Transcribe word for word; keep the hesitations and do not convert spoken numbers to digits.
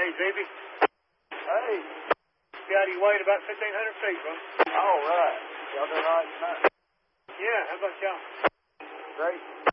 Hey, baby. Hey. Scotty White, about fifteen hundred feet, bro. All right. Y'all doing all right tonight? Yeah, how about y'all? Great.